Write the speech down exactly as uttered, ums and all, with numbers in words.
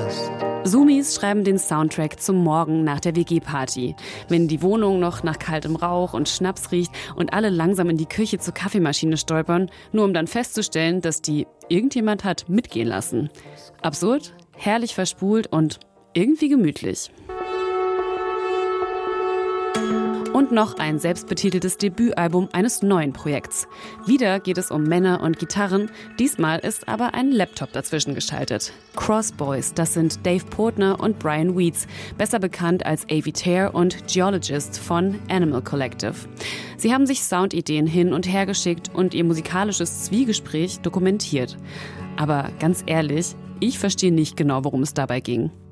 Sumis schreiben den Soundtrack zum Morgen nach der W G-Party. Wenn die Wohnung noch nach kaltem Rauch und Schnaps riecht und alle langsam in die Küche zur Kaffeemaschine stolpern, nur um dann festzustellen, dass die irgendjemand hat mitgehen lassen. Absurd, herrlich verspult und irgendwie gemütlich. Und noch ein selbstbetiteltes Debütalbum eines neuen Projekts. Wieder geht es um Männer und Gitarren, diesmal ist aber ein Laptop dazwischen geschaltet. Cross Boys, das sind Dave Portner und Brian Weeds, besser bekannt als Avi Tare und Geologist von Animal Collective. Sie haben sich Soundideen hin und her geschickt und ihr musikalisches Zwiegespräch dokumentiert. Aber ganz ehrlich, ich verstehe nicht genau, worum es dabei ging.